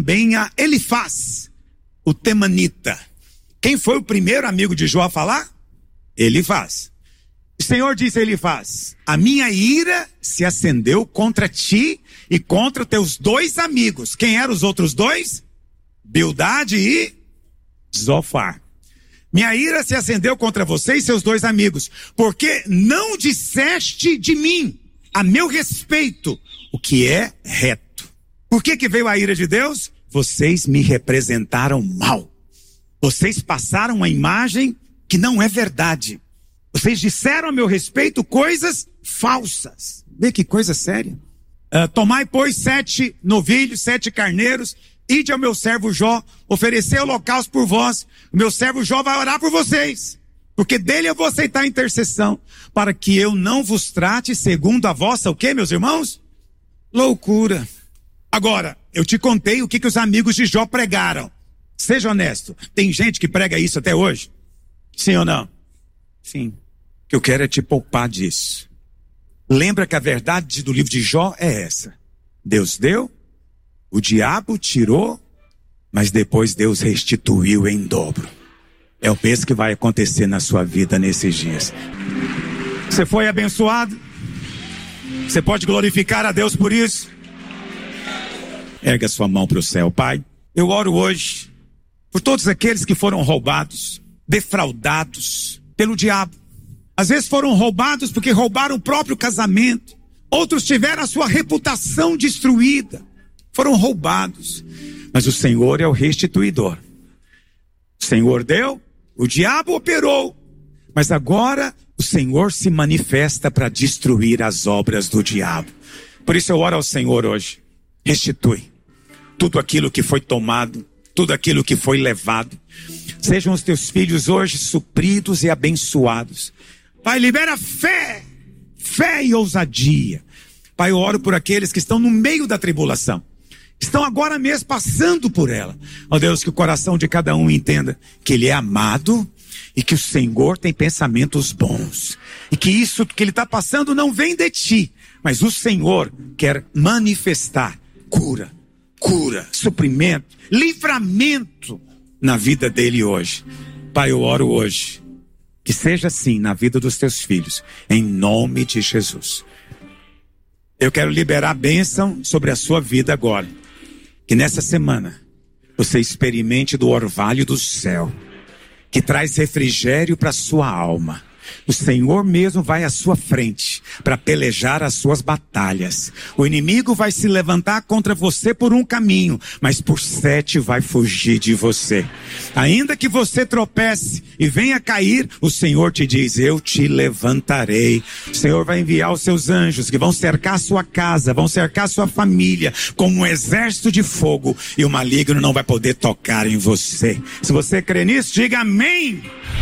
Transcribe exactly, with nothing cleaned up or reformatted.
também a Elifaz, o temanita. Quem foi o primeiro amigo de Jó a falar? Elifaz. O Senhor disse a Elifaz: a minha ira se acendeu contra ti e contra teus dois amigos. Quem eram os outros dois? Bildade e Zofar. Minha ira se acendeu contra você e seus dois amigos, porque não disseste de mim, a meu respeito, o que é reto. Por que que veio a ira de Deus? Vocês me representaram mal. Vocês passaram uma imagem que não é verdade. Vocês disseram a meu respeito coisas falsas. Vê que coisa séria. Uh, tomai, pois, sete novilhos, sete carneiros, ide ao meu servo Jó, oferecer holocausto por vós. O meu servo Jó vai orar por vocês, porque dele eu vou aceitar a intercessão, para que eu não vos trate segundo a vossa, o quê, meus irmãos? Loucura. Agora, eu te contei o que, que os amigos de Jó pregaram. Seja honesto, tem gente que prega isso até hoje? Sim ou não? Sim. O que eu quero é te poupar disso. Lembra que a verdade do livro de Jó é essa: Deus deu, o diabo tirou, mas depois Deus restituiu em dobro. É o mesmo que vai acontecer na sua vida nesses dias. Você foi abençoado? Você pode glorificar a Deus por isso? Erga sua mão para o céu. Pai, eu oro hoje por todos aqueles que foram roubados, defraudados pelo diabo. Às vezes foram roubados porque roubaram o próprio casamento. Outros tiveram a sua reputação destruída. Foram roubados. Mas o Senhor é o restituidor. O Senhor deu, o diabo operou. Mas agora o Senhor se manifesta para destruir as obras do diabo. Por isso eu oro ao Senhor hoje. Restitui tudo aquilo que foi tomado, tudo aquilo que foi levado. Sejam os teus filhos hoje supridos e abençoados. Pai, libera fé, fé e ousadia. Pai, eu oro por aqueles que estão no meio da tribulação, estão agora mesmo passando por ela. Ó Deus, que o coração de cada um entenda que ele é amado e que o Senhor tem pensamentos bons. E que isso que ele está passando não vem de ti, mas o Senhor quer manifestar cura, cura, suprimento, livramento na vida dele hoje. Pai, eu oro hoje que seja assim na vida dos teus filhos, em nome de Jesus. Eu quero liberar a bênção sobre a sua vida agora. Que nessa semana você experimente do orvalho do céu, que traz refrigério para a sua alma. O Senhor mesmo vai à sua frente para pelejar as suas batalhas. O inimigo vai se levantar contra você por um caminho, mas por sete vai fugir de você. Ainda que você tropece e venha cair, o Senhor te diz: eu te levantarei. O Senhor vai enviar os seus anjos que vão cercar a sua casa, vão cercar a sua família como um exército de fogo, e o maligno não vai poder tocar em você. Se você crê nisso, diga amém.